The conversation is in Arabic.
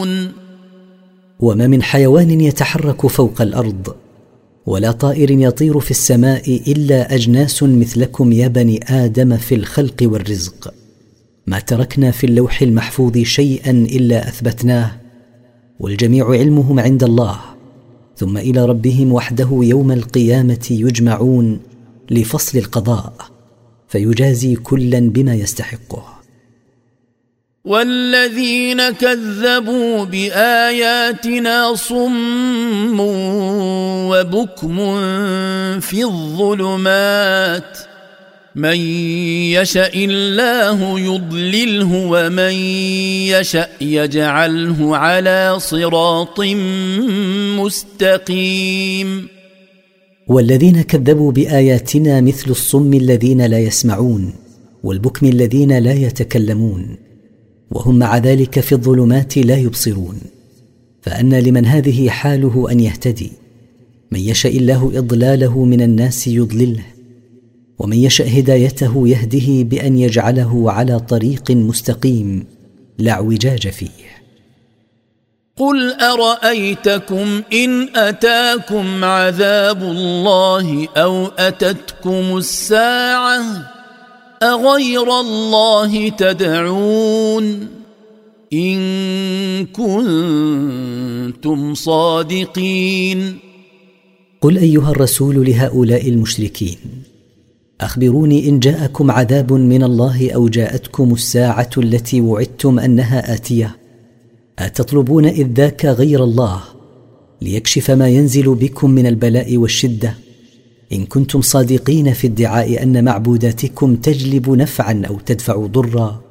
وما من حيوان يتحرك فوق الأرض ولا طائر يطير في السماء إلا أجناس مثلكم يا بني آدم في الخلق والرزق. ما تركنا في اللوح المحفوظ شيئا إلا أثبتناه، والجميع علمهم عند الله، ثم إلى ربهم وحده يوم القيامة يجمعون لفصل القضاء، فيجازي كلا بما يستحقه. والذين كذبوا بآياتنا صم وبكم في الظلمات، من يشاء الله يضلله ومن يشاء يجعله على صراط مستقيم. والذين كذبوا بآياتنا مثل الصم الذين لا يسمعون والبكم الذين لا يتكلمون، وهم مع ذلك في الظلمات لا يبصرون. فأن لمن هذه حاله أن يهتدي، من يشاء الله إضلاله من الناس يضلله، ومن يشاء هدايته يهده بأن يجعله على طريق مستقيم لا اعوجاج فيه. قل أرأيتكم إن أتاكم عذاب الله أو أتتكم الساعة أغير الله تدعون إن كنتم صادقين. قل أيها الرسول لهؤلاء المشركين: أخبروني إن جاءكم عذاب من الله أو جاءتكم الساعة التي وعدتم أنها آتية، أتطلبون إذ ذاك غير الله ليكشف ما ينزل بكم من البلاء والشدة؟ إن كنتم صادقين في ادعاء أن معبوداتكم تجلب نفعا أو تدفع ضرا،